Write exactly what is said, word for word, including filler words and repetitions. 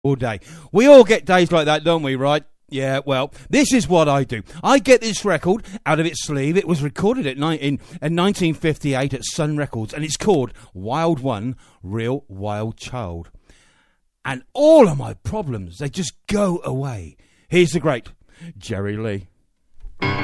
all day. We all get days like that, don't we, right? Yeah, well, this is what I do. I get this record out of its sleeve. It was recorded at ni- in, in nineteen fifty-eight at Sun Records, and it's called Wild One, Real Wild Child. And all of my problems, they just go away. Here's the great Jerry Lee.